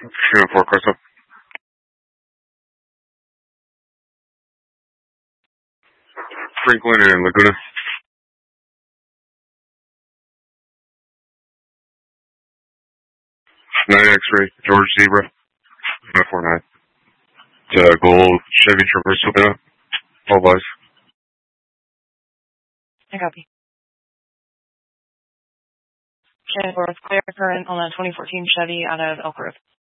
Shooting for Crystal. Franklin and Laguna. 9 X-ray, George Zebra. 949. Gold Chevy Traverse Laguna. All boys. I copy. Shannon with clear current on a 2014 Chevy out of Elk Grove.